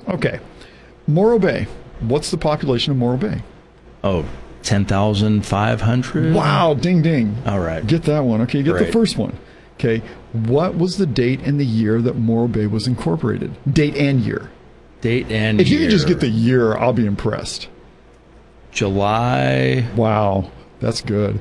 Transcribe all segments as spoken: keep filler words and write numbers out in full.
Okay. Morro Bay. What's the population of Morro Bay? Oh, ten thousand five hundred. Wow, ding, ding. All right. Get that one. Okay, get Great. the first one. Okay. What was the date and the year that Morro Bay was incorporated? Date and year. Date and If year. you could just get the year, I'll be impressed. July Wow, that's good.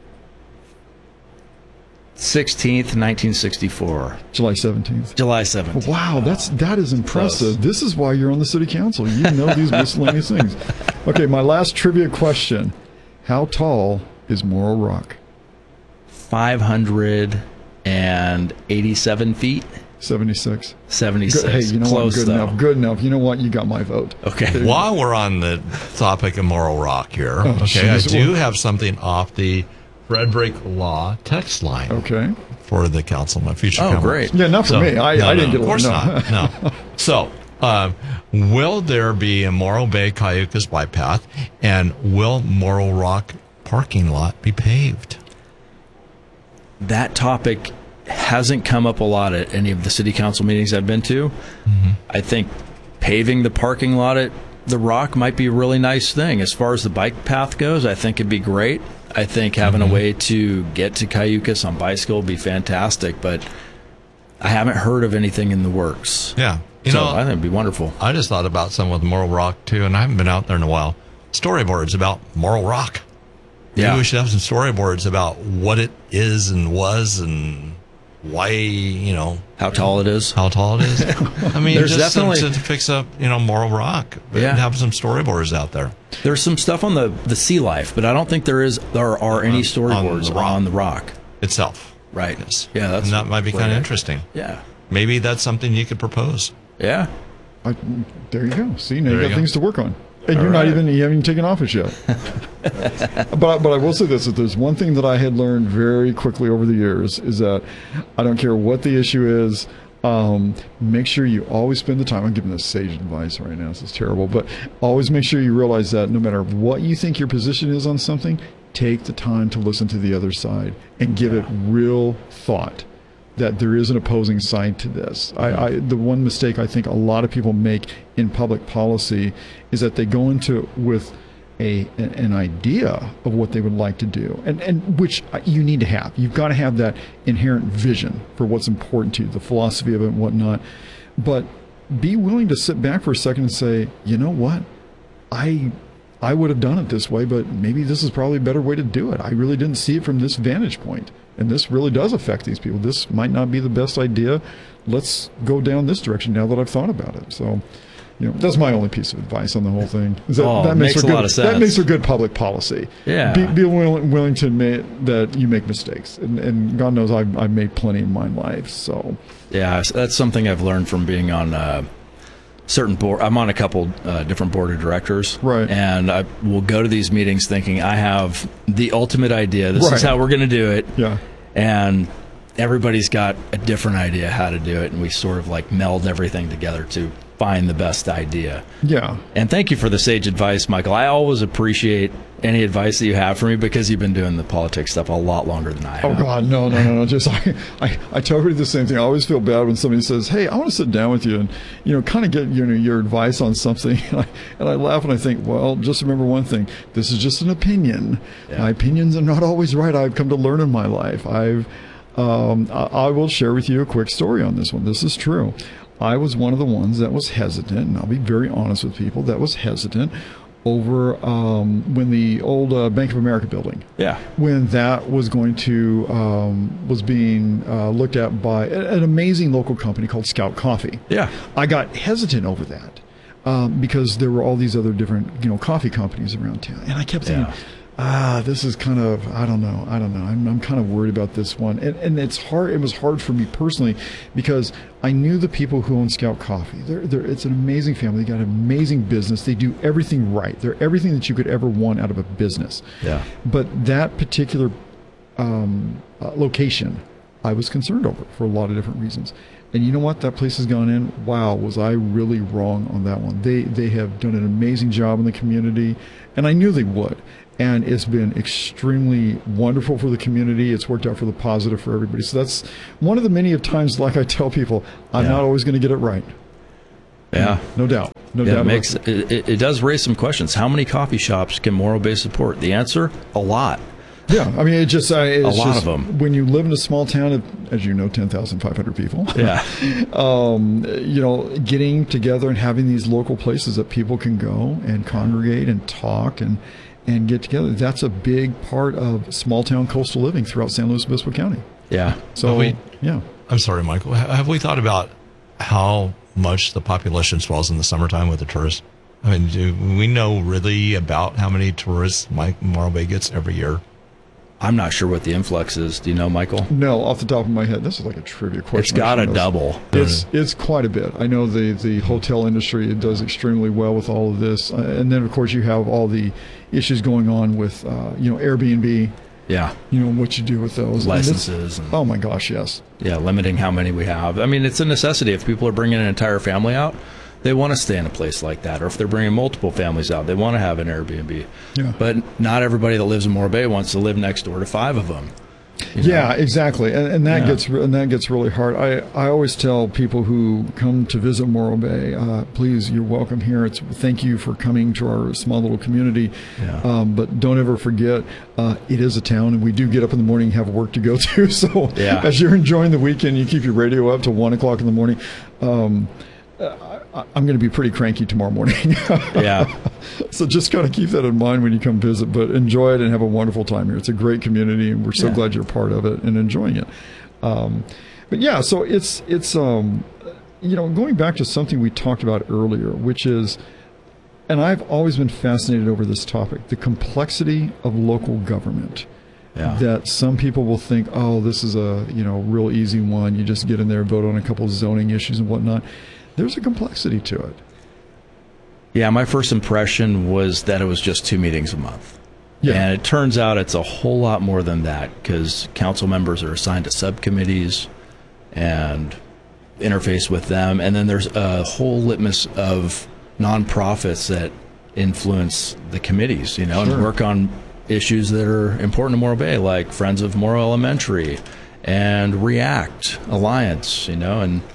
sixteenth, nineteen sixty-four. July seventeenth. July seventeenth. Wow, that's that is impressive. Close. This is why you're on the city council. You know these miscellaneous things. Okay, my last trivia question. How tall is Morro Rock? five hundred eighty-seven feet. seventy-six. seventy-six. Good. Hey, you know Close, what? Good though. enough. Good enough. You know what? You got my vote. Okay. While we're on the topic of Morro Rock here, Oh, okay, I geez. do have something off the Frederick Law text line Okay. for the council, my future Oh, comments. great. Yeah, not for So- me. I, no, I didn't no, get Of course no. not. No. So, um, will there be a Morro Bay Cayucas bike path, and will Morro Rock parking lot be paved? That topic hasn't come up a lot at any of the city council meetings I've been to. Mm-hmm. I think paving the parking lot at the Rock might be a really nice thing. As far as the bike path goes, I think it'd be great. I think having Mm-hmm. a way to get to Cayucas on bicycle would be fantastic, but I haven't heard of anything in the works. Yeah. You so know, I think it'd be wonderful. I just thought about some with Morro Rock, too, and I haven't been out there in a while. Storyboards about Morro Rock. Maybe Yeah. we should have some storyboards about what it is and was and why, you know, How tall it is. how tall it is. I mean, There's just definitely- to, to fix up, you know, Morro Rock. Yeah. And have some storyboards out there. There's some stuff on the, the sea life, but I don't think there is there are any On- storyboards on the Rock. on the Rock. Itself. Right. Yes. Yeah, that's and that might be right. kind of interesting. Yeah. Maybe that's something you could propose. Yeah. I, there you go. See, now There you you got go. things to work on. And All you're not right. even, you haven't even taken office yet. but, I- but I will say this, that there's one thing that I had learned very quickly over the years is that I don't care what the issue is, um, make sure you always spend the time. I'm giving this sage advice right now. This is terrible. But always make sure you realize that no matter what you think your position is on something, take the time to listen to the other side and give it real thought. That there is an opposing side to this. I, I, the one mistake I think a lot of people make in public policy is that they go into it with a an idea of what they would like to do, and and which you need to have. You've got to have that inherent vision for what's important to you, the philosophy of it and whatnot. But be willing to sit back for a second and say, you know what, I. I would have done it this way, but maybe this is probably a better way to do it. I really didn't see it from this vantage point. And this really does affect these people. This might not be the best idea. Let's go down this direction now that I've thought about it. So, you know, that's my only piece of advice on the whole thing. Is that, Oh, that makes for a good, lot of That sense. makes for good public policy. Yeah. Be, be willing, willing to admit that you make mistakes. And, and God knows I've, I've made plenty in my life. So, Yeah, that's something I've learned from being on uh, certain board. I'm on a couple uh, different board of directors, Right. And I will go to these meetings thinking I have the ultimate idea. This Right. is how we're going to do it, yeah. and everybody's got a different idea how to do it, and we sort of like meld everything together to find the best idea. Yeah. And thank you for the sage advice, Michael. I always appreciate any advice that you have for me because you've been doing the politics stuff a lot longer than I have. Oh God, no, no, no, no. Just I, I, I tell everybody the same thing. I always feel bad when somebody says, "Hey, I want to sit down with you and, you know, kind of get you know your advice on something." And I, and I laugh and I think, well, just remember one thing: this is just an opinion. Yeah. My opinions are not always right. I've come to learn in my life. I've, um, I, I will share with you a quick story on this one. This is true. I was one of the ones that was hesitant, and I'll be very honest with people, that was hesitant over um, when the old uh, Bank of America building, Yeah. when that was going to um, was being uh, looked at by a- an amazing local company called Scout Coffee. Yeah. I got hesitant over that um, because there were all these other different, you know, coffee companies around town, and I kept thinking, Yeah. ah, this is kind of, I don't know, I don't know. I'm, I'm kind of worried about this one, and and it's hard. It was hard for me personally because I knew the people who own Scout Coffee. They're, they're, it's an amazing family. They got an amazing business. They do everything right. They're everything that you could ever want out of a business. Yeah. But that particular um, uh, location, I was concerned over for a lot of different reasons. And you know what? That place has gone in. Wow, was I really wrong on that one? They they have done an amazing job in the community, and I knew they would. And it's been extremely wonderful for the community. It's worked out for the positive for everybody. So that's one of the many of times, like I tell people, I'm Yeah. not always going to get it right. Yeah. No doubt. No Yeah, doubt it makes about it, it, it does raise some questions. How many coffee shops can Morro Bay support? The answer: a lot. Yeah, I mean, it just uh, it's A lot just, of 'em. When you live in a small town of, as you know, ten thousand five hundred people. Yeah. um, you know, getting together and having these local places that people can go and congregate and talk and and get together. That's a big part of small town coastal living throughout San Luis Obispo County. Yeah. So, But we- yeah. I'm sorry, Michael. Ha- Have we thought about how much the population swells in the summertime with the tourists? I mean, do we know really about how many tourists Mike Morro Bay gets every year? I'm not sure what the influx is. Do you know, Michael? No, off the top of my head, this is like a trivia question. It's got I to should know. double. It's it's quite a bit. I know the the hotel industry it does extremely well with all of this, uh, and then of course you have all the issues going on with uh, you know Airbnb. Yeah. You know what you do with those And it's- Licenses. And, Oh my gosh, yes. yeah, limiting how many we have. I mean, it's a necessity. If people are bringing an entire family out, they want to stay in a place like that. Or if they're bringing multiple families out, they want to have an Airbnb. Yeah. But not everybody that lives in Morro Bay wants to live next door to five of them. you know? Yeah, exactly, and, and that Yeah. gets re- and that gets really hard. I, I always tell people who come to visit Morro Bay, uh, please, you're welcome here. It's thank you for coming to our small little community. Yeah. Um, but don't ever forget, uh, it is a town, and we do get up in the morning and have work to go to. So Yeah. as you're enjoying the weekend, you keep your radio up till one o'clock in the morning. Um, I, I'm going to be pretty cranky tomorrow morning. Yeah. So just kind of keep that in mind when you come visit, but enjoy it and have a wonderful time here. It's a great community, and we're so Yeah. glad you're part of it and enjoying it. Um, but yeah, so it's it's um, you know going back to something we talked about earlier, which is, and I've always been fascinated over this topic, the complexity of local government. Yeah. That some people will think, oh, this is a you know real easy one. You just get in there, vote on a couple of zoning issues and whatnot. There's a complexity to it. Yeah, my first impression was that it was just two meetings a month. Yeah. And it turns out it's a whole lot more than that because council members are assigned to subcommittees and interface with them. And then there's a whole litmus of nonprofits that influence the committees, you know, Sure. and work on issues that are important to Morro Bay, like Friends of Morro Elementary and React Alliance, you know, and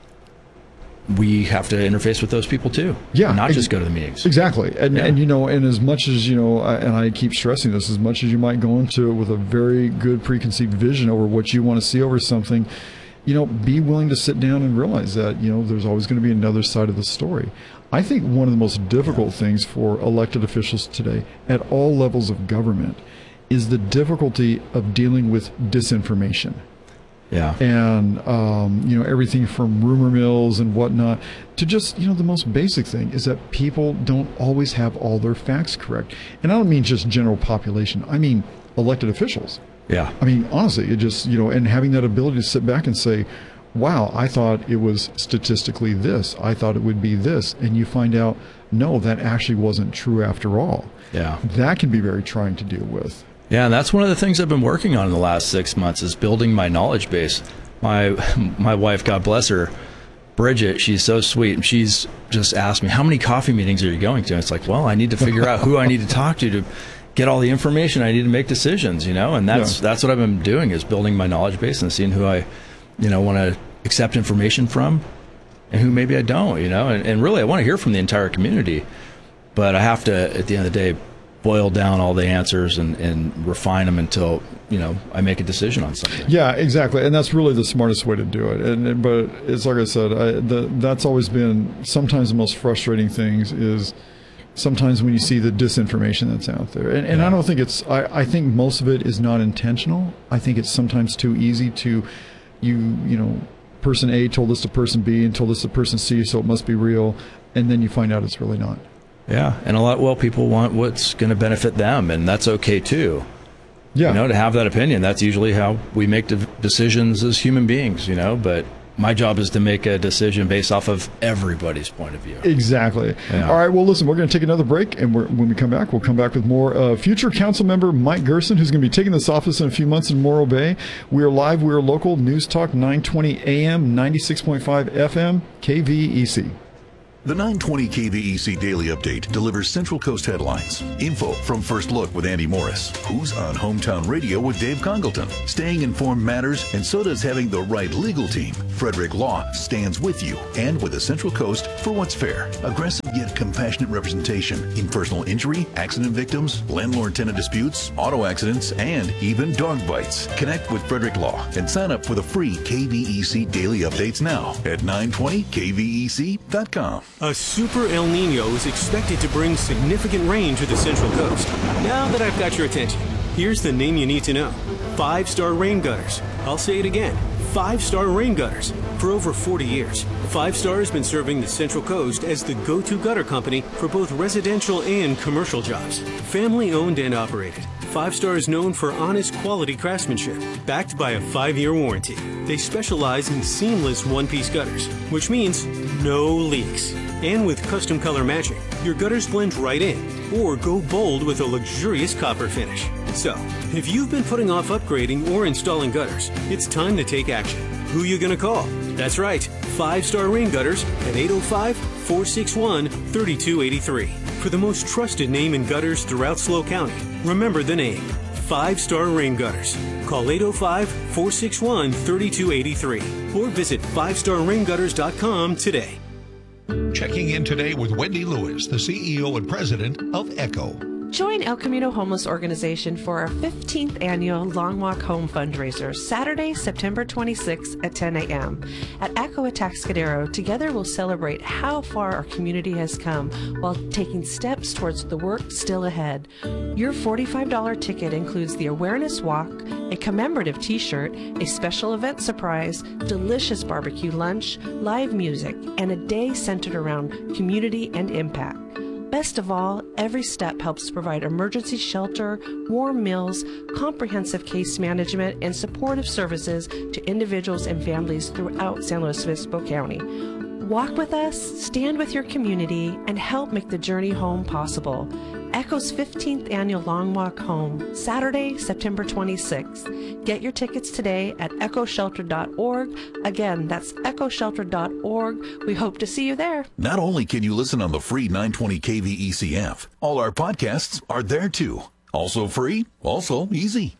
we have to interface with those people too. Yeah, Not ex- just go to the meetings. Exactly. And, Yeah. and you know, and as much as, you know, I- and I keep stressing this, as much as you might go into it with a very good preconceived vision over what you want to see over something, you know, be willing to sit down and realize that, you know, there's always going to be another side of the story. I think one of the most difficult things for elected officials today at all levels of government is the difficulty of dealing with disinformation. Yeah. And um, you know everything from rumor mills and whatnot to just you know the most basic thing is that people don't always have all their facts correct. And I don't mean just general population. I mean elected officials. Yeah. I mean honestly, it just you know and having that ability to sit back and say, "Wow, I thought it was statistically this. I thought it would be this," and you find out no, that actually wasn't true after all. Yeah. That can be very trying to deal with. Yeah, and that's one of the things I've been working on in the last six months is building my knowledge base. My my wife, God bless her, Bridget, she's so sweet, and she's just asked me, how many coffee meetings are you going to? And it's like, well, I need to figure out who I need to talk to to get all the information I need to make decisions, you know? And that's Yeah. that's what I've been doing is building my knowledge base and seeing who I, you know, want to accept information from and who maybe I don't, you know? And, and really, I want to hear from the entire community, but I have to, at the end of the day, boil down all the answers and, and refine them until, you know, I make a decision on something. Yeah, exactly, and that's really the smartest way to do it. And and- but it's like I said, I, the, that's always been sometimes the most frustrating things is sometimes when you see the disinformation that's out there. And, and I don't think it's. I, I think most of it is not intentional. I think it's sometimes too easy to, you you know, person A told this to person B and told this to person C, so it must be real, and then you find out it's really not. Yeah, and a lot, well, people want what's going to benefit them, and that's okay too. Yeah. You know, to have that opinion, that's usually how we make de- decisions as human beings, you know, but my job is to make a decision based off of everybody's point of view. Exactly. Yeah. All right. Well, listen, we're going to take another break, and we're, when we come back, we'll come back with more uh, future council member Mike Gerson, who's going to be taking this office in a few months in Morro Bay. We are live. We are local. News Talk nine twenty A M, ninety-six point five F M, K V E C. The nine twenty K V E C Daily Update delivers Central Coast headlines, info from First Look with Andy Morris, who's on Hometown Radio with Dave Congleton. Staying informed matters, and so does having the right legal team. Frederick Law stands with you and with the Central Coast for what's fair. Aggressive yet compassionate representation in personal injury, accident victims, landlord-tenant disputes, auto accidents, and even dog bites. Connect with Frederick Law and sign up for the free K V E C Daily Updates now at nine twenty K V E C dot com. A super El Nino is expected to bring significant rain to the Central Coast. Now that I've got your attention, here's the name you need to know. Five Star Rain Gutters. I'll say it again. Five Star Rain Gutters. For over forty years, Five Star has been serving the Central Coast as the go-to gutter company for both residential and commercial jobs. Family owned and operated, Five Star is known for honest quality craftsmanship, backed by a five-year warranty. They specialize in seamless one-piece gutters, which means no leaks. And with custom color matching, your gutters blend right in, or go bold with a luxurious copper finish. So, if you've been putting off upgrading or installing gutters, it's time to take action. Who you gonna call? That's right, Five Star Rain Gutters at eight oh five, four six one, three two eight three. For the most trusted name in gutters throughout SLO County, remember the name, Five Star Rain Gutters. Call eight oh five, four six one, three two eight three or visit five star rain gutters dot com today. Checking in today with Wendy Lewis, the C E O and president of Echo. Join El Camino Homeless Organization for our fifteenth annual Long Walk Home fundraiser, Saturday, September twenty-sixth at ten a.m. At Echo Atascadero. Together we'll celebrate how far our community has come while taking steps towards the work still ahead. Your forty-five dollars ticket includes the awareness walk, a commemorative t-shirt, a special event surprise, delicious barbecue lunch, live music, and a day centered around community and impact. Best of all, every step helps provide emergency shelter, warm meals, comprehensive case management, and supportive services to individuals and families throughout San Luis Obispo County. Walk with us, stand with your community, and help make the journey home possible. Echo's fifteenth annual Long Walk Home, Saturday, September twenty-sixth. Get your tickets today at echo shelter dot org. Again, that's echo shelter dot org. We hope to see you there. Not only can you listen on the free nine twenty K V E C app, all our podcasts are there too. Also free, also easy.